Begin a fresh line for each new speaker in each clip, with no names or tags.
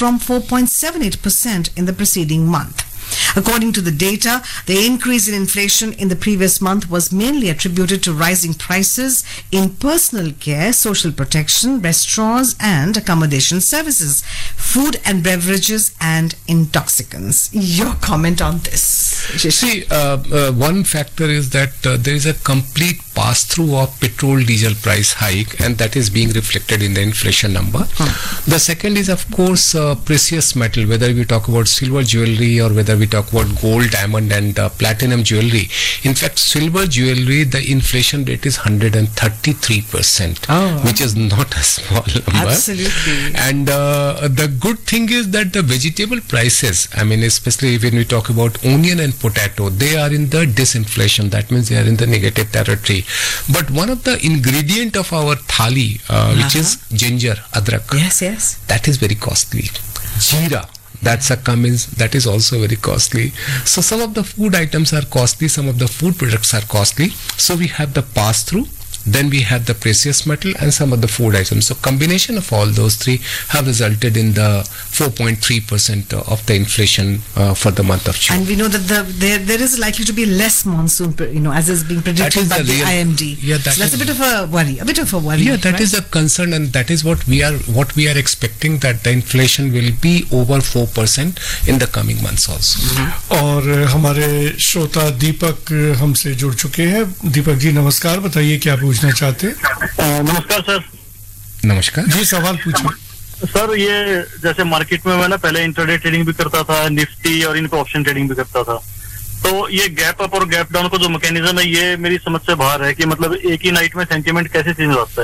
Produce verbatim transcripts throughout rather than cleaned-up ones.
from four point seven eight percent in the preceding month. According to the data, the increase in inflation in the previous month was mainly attributed to rising prices in personal care, social protection, restaurants and accommodation services, food and beverages and intoxicants. Your comment on this?
See, uh, uh, one factor is that uh, there is a complete pass-through of petrol diesel price hike, and that is being reflected in the inflation number. Hmm. The second is, of course, uh, precious metal, whether we talk about silver jewelry or whether we talk about gold, diamond and uh, platinum jewelry. In fact, silver jewelry, the inflation rate is one hundred thirty-three percent, oh. which is not a small number.
Absolutely.
And uh, the good thing is that the vegetable prices, I mean, especially when we talk about onion and potato, they are in the disinflation. That means they are in the negative territory. But one of the ingredient of our thali, uh, uh-huh. which is ginger, adrak,
yes, yes,
that is very costly. Jeera, that's a cummins, that is also very costly. So some of the food items are costly, some of the food products are costly. So we have the pass-through, then we have the precious metal and some of the food items. So combination of all those three have resulted in the four point three percent of the inflation uh, for the month of June.
And we know that the, there there is likely to be less monsoon, you know, as is being predicted by the, the I M D.
Yeah, that
so that's a bit of a worry, a bit of a worry.
Yeah, that
right?
is a concern, and that is what we are what we are expecting, that the inflation will be over four percent in the coming months also.
Mm-hmm. और हमारे श्रोता दीपक हमसे जुड़ चुके हैं. दीपक जी नमस्कार, बताइए क्या पूछना चाहते हैं?
नमस्कार सर.
नमस्कार
जी, सवाल पूछिए.
सर, ये जैसे मार्केट में मैं ना पहले इंट्राडे ट्रेडिंग भी करता था, निफ्टी और इन पे ऑप्शन ट्रेडिंग भी करता था. तो ये गैप अप और गैप डाउन का जो मैकेनिज्म है, ये मेरी समझ से बाहर है कि मतलब एक ही नाइट में सेंटीमेंट कैसे चेंज होता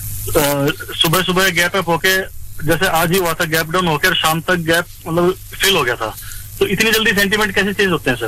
है. सुबह सुबह गैप अप होके, जैसे आज ही हुआ था, गैप डाउन होकर शाम तक गैप मतलब फिल हो गया था. तो इतनी जल्दी सेंटीमेंट कैसे चेंज होते हैं सर?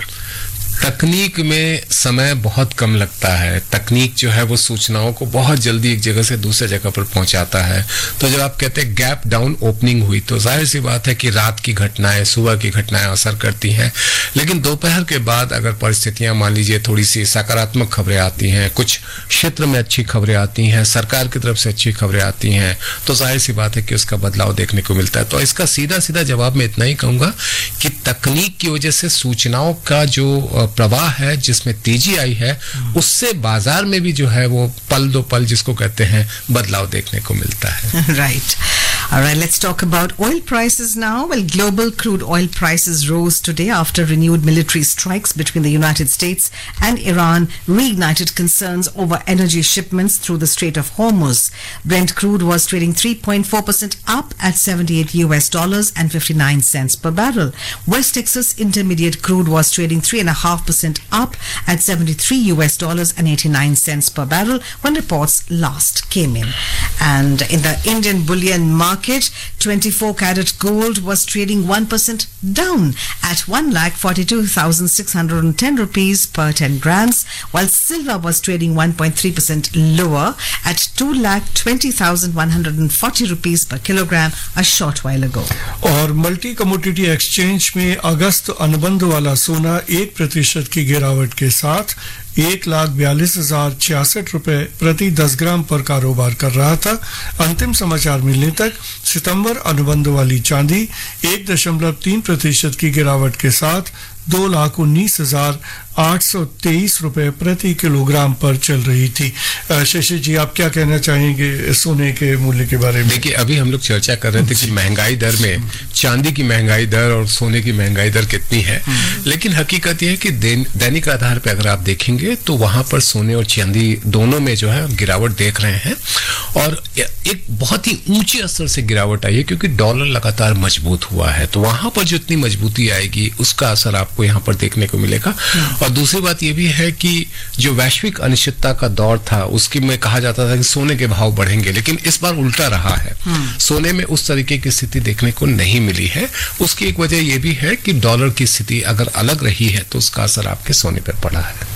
तकनीक में समय बहुत कम लगता है. तकनीक जो है वो सूचनाओं को बहुत जल्दी एक जगह से दूसरे जगह पर पहुंचाता है. तो जब आप कहते हैं गैप डाउन ओपनिंग हुई, तो जाहिर सी बात है कि रात की घटनाएं, सुबह की घटनाएं असर करती हैं. लेकिन दोपहर के बाद अगर परिस्थितियां मान लीजिए थोड़ी सी सकारात्मक खबरें आती हैं, कुछ क्षेत्र में अच्छी खबरें आती हैं, सरकार की तरफ से अच्छी खबरें आती हैं, तो जाहिर सी बात है कि उसका बदलाव देखने को मिलता है. तो इसका सीधा सीधा जवाब मैं इतना ही कहूंगा कि तकनीक की वजह से सूचनाओं का जो प्रवाह है, जिसमें तेजी आई है, उससे बाजार में भी जो है वो पल दो पल जिसको कहते हैं बदलाव देखने को मिलता है.
Right. All right, let's talk about oil prices now. Well, global crude oil prices rose today after renewed military strikes between the United States and Iran reignited concerns over energy shipments through the Strait of Hormuz. Brent crude was trading three point four percent up at seventy-eight U S dollars and fifty-nine cents per barrel. West Texas Intermediate crude was trading three point five percent up at seventy-three U S dollars and eighty-nine cents per barrel when reports last came in. And in the Indian bullion market, twenty-four carat gold was trading one percent down at one lakh forty-two thousand six hundred ten rupees per ten grams, while silver was trading one point three percent lower at two lakh twenty thousand one hundred forty rupees per kilogram a short while ago.
और multi commodity exchange में अगस्त अनुबंध वाला सोना एक प्रतिशत की गिरावट के साथ एक लाख बयालीस हजार छियासठ रुपए प्रति दस ग्राम पर कारोबार कर रहा था. अंतिम समाचार मिलने तक सितंबर अनुबंध वाली चांदी एक दशमलव तीन प्रतिशत की गिरावट के साथ दो लाख उन्नीस हजार आठ सौ तेईस रुपए प्रति किलोग्राम पर चल रही थी. शशि जी, आप क्या कहना चाहेंगे सोने के मूल्य के बारे में?
देखिए, अभी हम लोग चर्चा कर रहे थे कि महंगाई दर में चांदी की महंगाई दर और सोने की महंगाई दर कितनी है, लेकिन हकीकत यह है कि दैनिक आधार पर अगर आप देखेंगे तो वहां पर सोने और चांदी दोनों में जो है गिरावट देख रहे हैं. और एक बहुत ही ऊंचे स्तर से गिरावट आई है क्योंकि डॉलर लगातार मजबूत हुआ है. तो वहां पर जितनी मजबूती आएगी उसका असर आपको यहाँ पर देखने को मिलेगा. और दूसरी बात यह भी है कि जो वैश्विक अनिश्चितता का दौर था उसकी में कहा जाता था कि सोने के भाव बढ़ेंगे, लेकिन इस बार उल्टा रहा है. सोने में उस तरीके की स्थिति देखने को नहीं मिली है. उसकी एक वजह यह भी है कि डॉलर की स्थिति अगर अलग रही है तो उसका असर आपके सोने पर पड़ा है.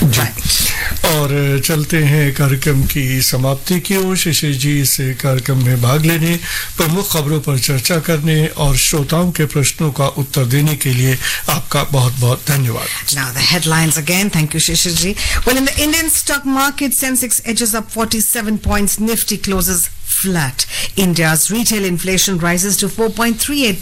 और चलते हैं कार्यक्रम की समाप्ति की ओर. शिशिर जी इस कार्यक्रम में भाग लेने, प्रमुख खबरों पर चर्चा करने और श्रोताओं के प्रश्नों का उत्तर देने के लिए आपका बहुत-बहुत धन्यवाद.
Now the headlines again. Thank you, Shishir ji. Well, in the Indian stock market, Sensex edges up forty-seven points, Nifty closes flat. India's retail inflation rises to four point three eight percent.